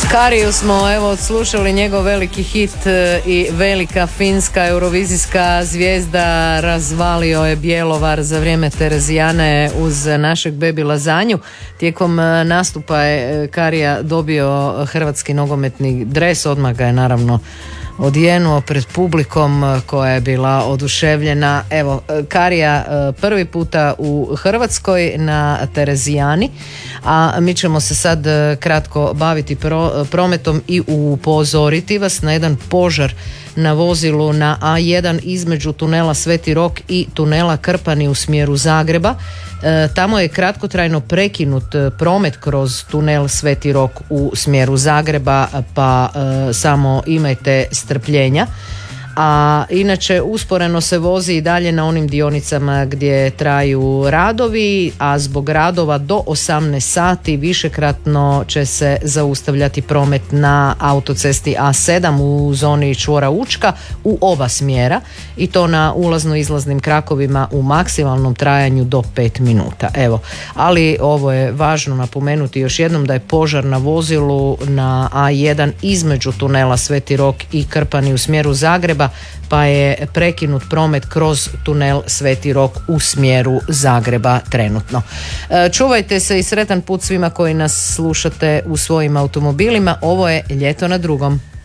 Kariju smo evo odslušali njegov veliki hit i velika finska eurovizijska zvijezda razvalio je Bjelovar za vrijeme Terezijane uz našeg Bebi Lazanju. Tijekom nastupa je Karija dobio hrvatski nogometni dres, odmah ga je naravno odjenuo pred publikom koja je bila oduševljena. Evo, Karija prvi puta u Hrvatskoj na Terezijani, a mi ćemo se sad kratko baviti prometom i upozoriti vas na jedan požar na vozilu na A1 između tunela Sveti Rok i tunela Krpani u smjeru Zagreba. Tamo je kratkotrajno prekinut promet kroz tunel Sveti Rok u smjeru Zagreba, pa samo imajte strpljenja. A inače usporeno se vozi i dalje na onim dionicama gdje traju radovi, a zbog radova do 18 sati višekratno će se zaustavljati promet na autocesti A7 u zoni čvora Učka u oba smjera, i to na ulazno-izlaznim krakovima u maksimalnom trajanju do 5 minuta. Evo, ali ovo je važno napomenuti još jednom da je požar na vozilu na A1 između tunela Sveti Rok i Krpani u smjeru Zagreba, pa je prekinut promet kroz tunel Sveti Rok u smjeru Zagreba trenutno. Čuvajte se i sretan put svima koji nas slušate u svojim automobilima. Ovo je Ljeto na drugom.